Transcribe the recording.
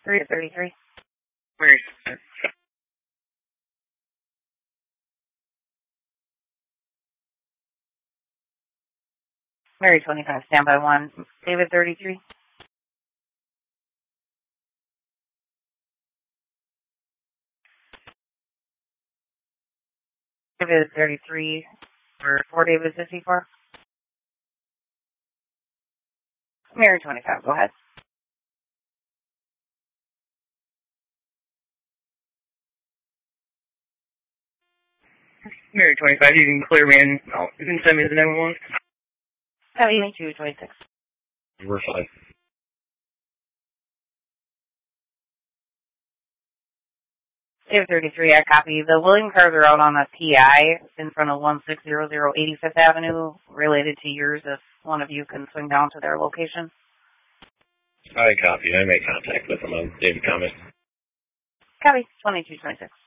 333. Where's Mary 25, standby 1. David 33. David 33 for David 54. Mary 25, go ahead. Mary 25, you can clear me in. Oh, you can send me the 911. 7226. We're fine. David 33, I copy. The William cars are out on a PI in front of 1600 85th Avenue, related to yours if one of you can swing down to their location. I copy. I made contact with them on David Thomas. Copy. 2226.